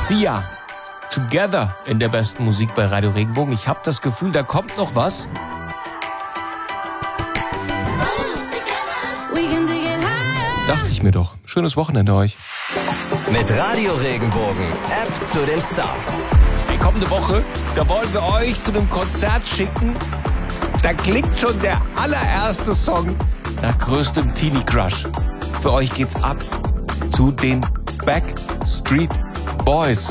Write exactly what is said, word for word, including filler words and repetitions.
Sia. Together in der besten Musik bei Radio Regenbogen. Ich habe das Gefühl, da kommt noch was. Dachte ich mir doch. Schönes Wochenende euch. Mit Radio Regenbogen, App zu den Stars. Hey, kommende Woche, da wollen wir euch zu einem Konzert schicken. Da klingt schon der allererste Song nach größtem Teenie-Crush. Für euch geht's ab zu den Backstreet Boys.